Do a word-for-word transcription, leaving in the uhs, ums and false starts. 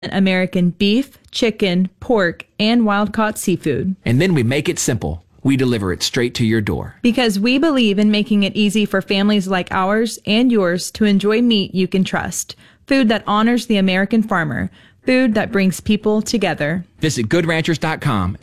American beef, chicken, pork, and wild-caught seafood. And then we make it simple. We deliver it straight to your door. Because we believe in making it easy for families like ours and yours to enjoy meat you can trust. Food that honors the American farmer. Food that brings people together. Visit good ranchers dot com